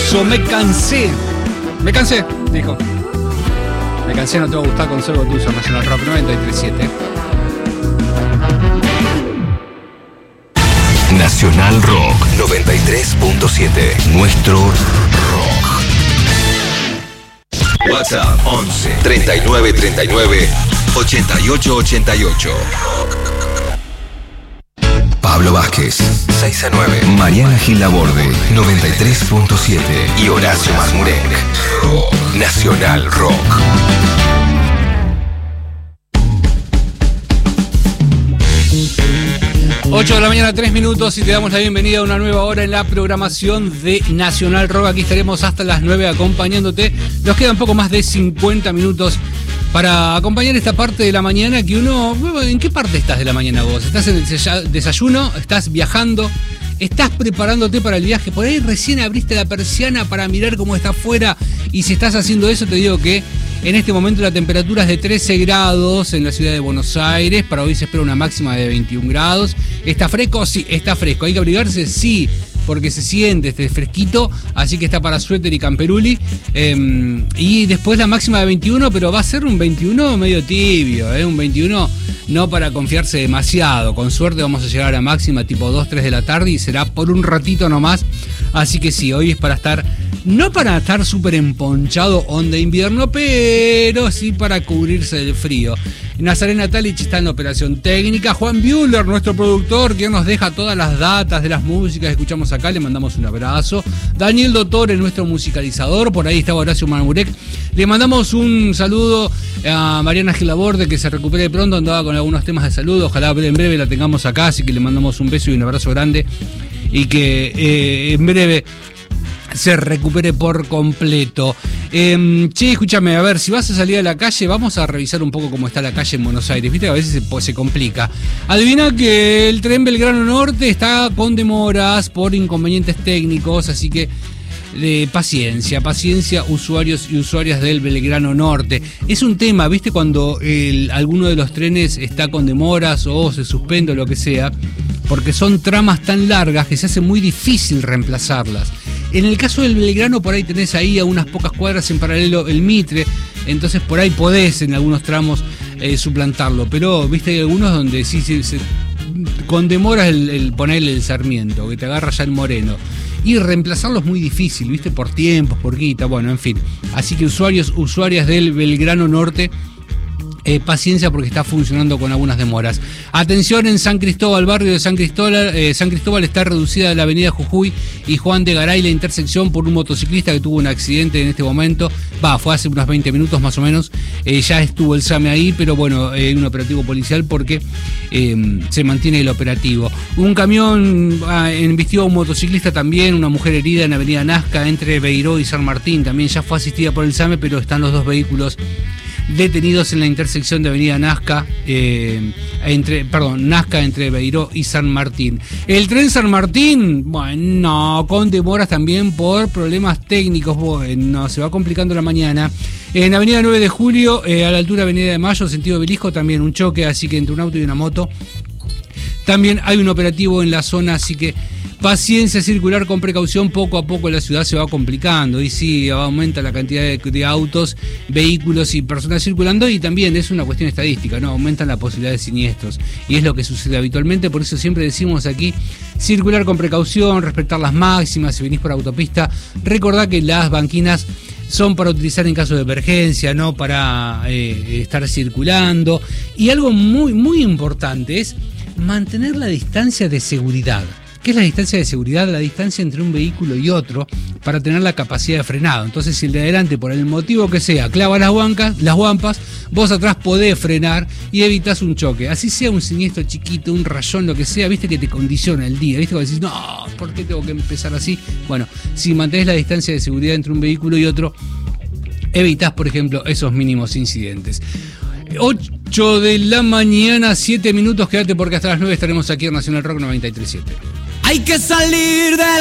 Caruso, me cansé. Me cansé, dijo. Me cansé, no te va a gustar, Conservo Tuyo, Nacional Rock 93.7. Nacional Rock 93.7. Nuestro rock. WhatsApp 11 39 39 88 88. Pablo Vázquez 6 a 9. Mariana Gil Laborde 93.7 y Horacio Mazmurek. Nacional Rock. 8 de la mañana, 3 minutos, y te damos la bienvenida a una nueva hora en la programación de Nacional Rock. Aquí estaremos hasta las 9 acompañándote. Nos quedan poco más de 50 minutos para acompañar esta parte de la mañana que uno... ¿En qué parte estás de la mañana vos? ¿Estás en el desayuno? ¿Estás viajando? ¿Estás preparándote para el viaje? Por ahí recién abriste la persiana para mirar cómo está afuera, y si estás haciendo eso te digo que en este momento la temperatura es de 13 grados en la ciudad de Buenos Aires. Para hoy se espera una máxima de 21 grados. ¿Está fresco? Sí, está fresco. ¿Hay que abrigarse? Sí, porque se siente este fresquito, así que está para suéter y camperuli. Y después la máxima de 21, pero va a ser un 21 medio tibio, un 21 no para confiarse demasiado. Con suerte vamos a llegar a máxima tipo 2, 3 de la tarde y será por un ratito nomás. Así que sí, hoy es para estar, no para estar súper emponchado onda invierno, pero sí para cubrirse del frío. Nazarena Talich está en la operación técnica. Juan Buehler, nuestro productor, quien nos deja todas las datas de las músicas que escuchamos acá, le mandamos un abrazo. Daniel Dottore, nuestro musicalizador, por ahí está Horacio Mazmurek. Le mandamos un saludo a Mariana Gil Laborde, que se recupere pronto, andaba con algunos temas de salud, ojalá en breve la tengamos acá, así que le mandamos un beso y un abrazo grande, y que en breve se recupere por completo. Che, escúchame, a ver, si vas a salir a la calle, vamos a revisar un poco cómo está la calle en Buenos Aires. Viste que a veces se complica. Adivina que el tren Belgrano Norte está con demoras por inconvenientes técnicos, así que paciencia, usuarios y usuarias del Belgrano Norte. Es un tema, viste, cuando alguno de los trenes está con demoras o se suspende o lo que sea, porque son tramas tan largas que se hace muy difícil reemplazarlas. En el caso del Belgrano, por ahí tenés ahí a unas pocas cuadras en paralelo el Mitre, entonces por ahí podés en algunos tramos suplantarlo, pero viste hay algunos donde sí con demoras el ponerle el Sarmiento, que te agarra ya el Moreno, y reemplazarlo es muy difícil, viste, por tiempos, por guita, bueno, en fin. Así que usuarias del Belgrano Norte, paciencia porque está funcionando con algunas demoras. Atención en San Cristóbal, barrio de San Cristóbal está reducida la avenida Jujuy y Juan de Garay la intersección por un motociclista que tuvo un accidente en este momento. Fue hace unos 20 minutos más o menos. Ya estuvo el SAME ahí, pero bueno, un operativo policial porque se mantiene el operativo. Un camión embistió a un motociclista también, una mujer herida en avenida Nazca entre Beiró y San Martín. También ya fue asistida por el SAME, pero están los dos vehículos detenidos en la intersección de avenida Nazca, Nazca entre Beiró y San Martín. El tren San Martín, bueno, con demoras también por problemas técnicos, bueno, se va complicando la mañana. En avenida 9 de Julio, a la altura de avenida de Mayo, sentido Obelisco, también un choque, así que entre un auto y una moto. También hay un operativo en la zona, así que paciencia, circular con precaución, poco a poco la ciudad se va complicando y sí, aumenta la cantidad de autos, vehículos y personas circulando, y también es una cuestión estadística, ¿no? Aumentan la posibilidad de siniestros y es lo que sucede habitualmente, por eso siempre decimos aquí, circular con precaución, respetar las máximas, si venís por autopista, recordá que las banquinas son para utilizar en caso de emergencia, no para estar circulando, y algo muy, muy importante es mantener la distancia de seguridad. ¿Qué es la distancia de seguridad? La distancia entre un vehículo y otro para tener la capacidad de frenado. Entonces, si el de adelante, por el motivo que sea, clava las guampas, vos atrás podés frenar y evitás un choque. Así sea un siniestro chiquito, un rayón, lo que sea, viste que te condiciona el día. Viste que decís, no, ¿por qué tengo que empezar así? Bueno, si mantenés la distancia de seguridad entre un vehículo y otro, evitás, por ejemplo, esos mínimos incidentes. 8 de la mañana, 7 minutos, quédate porque hasta las 9 estaremos aquí en Nacional Rock 93.7. Hay que salir de